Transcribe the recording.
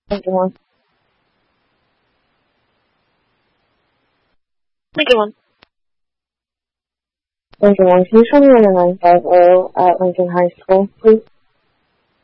Lincoln one. Lincoln one. Lincoln one. Can you show me where the 950 at Lincoln High School, please?